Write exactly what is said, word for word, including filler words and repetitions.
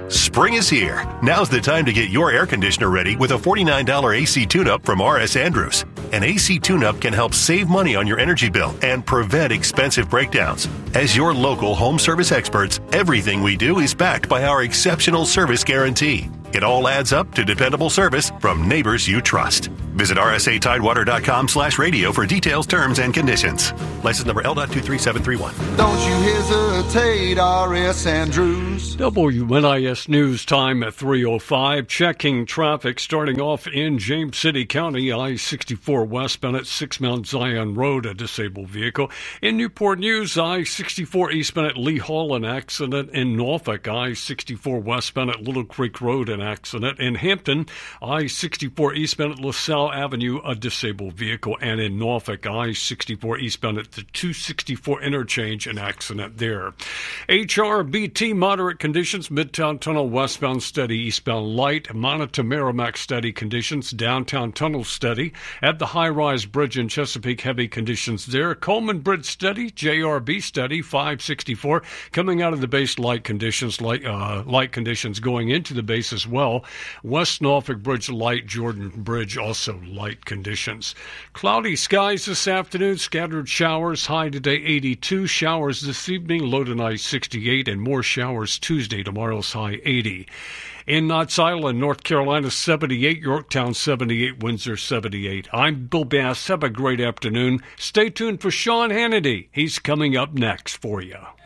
Spring is here. Now's the time to get your air conditioner ready with a forty-nine dollars A C tune-up from R S Andrews. An A C tune-up can help save money on your energy bill and prevent expensive breakdowns. As your local home service experts, everything we do is backed by our exceptional service guarantee. It all adds up to dependable service from neighbors you trust. Visit R S A Tidewater dot com slash radio for details, terms, and conditions. License number L two three seven three one. Don't you hesitate, R S Andrews. W N I S News time at three oh five. Checking traffic starting off in James City County, I sixty-four westbound at six Mount Zion Road, a disabled vehicle. In Newport News, I sixty-four eastbound at Lee Hall, an accident. In Norfolk, I sixty-four westbound at Little Creek Road, an accident. In Hampton, I sixty-four eastbound at LaSalle Avenue, a disabled vehicle. And in Norfolk, I sixty-four eastbound at the two sixty-four interchange, an accident there. H R B T moderate conditions, Midtown Tunnel westbound steady, eastbound light, Moneta Merrimack steady conditions, downtown tunnel steady, at the high-rise bridge in Chesapeake heavy conditions there, Coleman Bridge steady, J R B steady, five sixty-four, coming out of the base light conditions, light, uh, light conditions going into the base as well, West Norfolk Bridge light, Jordan Bridge also light conditions. Cloudy skies this afternoon, scattered showers, high today eighty-two, showers this evening, low tonight sixty-eight, and more showers Tuesday, tomorrow's high eighty. In Knott's Island, North Carolina, seventy-eight, Yorktown, seventy-eight, Windsor, seventy-eight. I'm Bill Bass. Have a great afternoon. Stay tuned for Sean Hannity. He's coming up next for you.